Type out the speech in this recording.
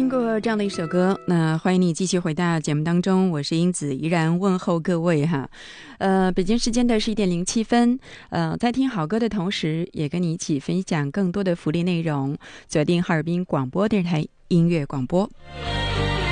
听过这样的一首歌，那欢迎你继续回到节目当中，我是英子，依然问候各位哈。北京时间的11:07，在听好歌的同时，也跟你一起分享更多的福利内容，锁定哈尔滨广播电视台音乐广播。